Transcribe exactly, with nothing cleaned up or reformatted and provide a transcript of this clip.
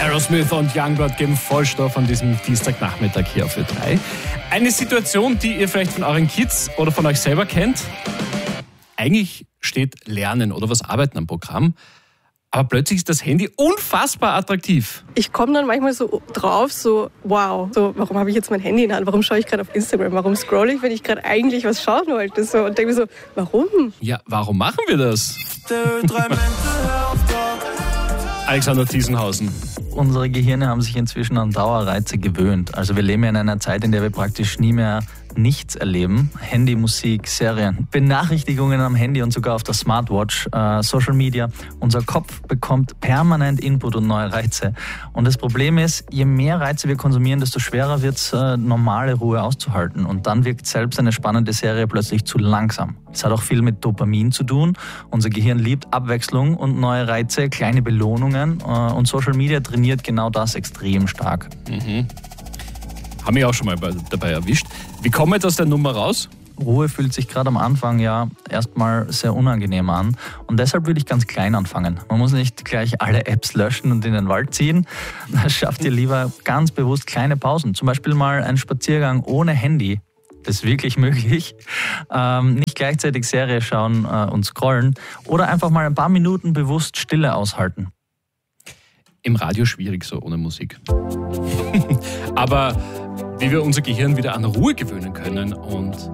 Aerosmith und Youngblood geben Vollstoff an diesem Dienstagnachmittag hier auf Ö drei. Eine Situation, die ihr vielleicht von euren Kids oder von euch selber kennt. Eigentlich steht Lernen oder was Arbeiten am Programm, aber plötzlich ist das Handy unfassbar attraktiv. Ich komme dann manchmal so drauf, so wow, so warum habe ich jetzt mein Handy in der Hand? Warum schaue ich gerade auf Instagram? Warum scrolle ich, wenn ich gerade eigentlich was schauen wollte? So, und denke mir so, warum? Ja, warum machen wir das? Alexander Thiesenhausen. Unsere Gehirne haben sich inzwischen an Dauerreize gewöhnt. Also wir leben ja in einer Zeit, in der wir praktisch nie mehr nichts erleben. Handy, Musik, Serien, Benachrichtigungen am Handy und sogar auf der Smartwatch, äh, Social Media. Unser Kopf bekommt permanent Input und neue Reize. Und das Problem ist, je mehr Reize wir konsumieren, desto schwerer wird es, äh, normale Ruhe auszuhalten. Und dann wirkt selbst eine spannende Serie plötzlich zu langsam. Es hat auch viel mit Dopamin zu tun. Unser Gehirn liebt Abwechslung und neue Reize, kleine Belohnungen. Äh, und Social Media trainiert genau das extrem stark. Mhm. Haben mich auch schon mal dabei erwischt. Wie kommen wir jetzt aus der Nummer raus? Ruhe fühlt sich gerade am Anfang ja erstmal sehr unangenehm an. Und deshalb würde ich ganz klein anfangen. Man muss nicht gleich alle Apps löschen und in den Wald ziehen. Schafft ihr lieber ganz bewusst kleine Pausen. Zum Beispiel mal einen Spaziergang ohne Handy. Das ist wirklich möglich. Ähm, nicht gleichzeitig Serie schauen äh, und scrollen. Oder einfach mal ein paar Minuten bewusst Stille aushalten. Im Radio schwierig so ohne Musik. Aber wie wir unser Gehirn wieder an Ruhe gewöhnen können und